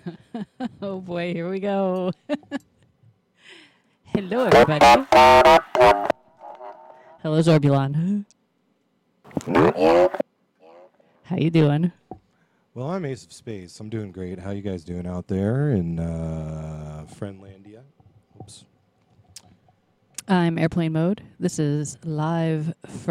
Oh boy, here we go. Hello, everybody. Hello, Zorbulon. How you doing? Well, I'm Ace of Space. I'm doing great. How you guys doing out there in Friendlandia? Oops. I'm airplane mode. This is live from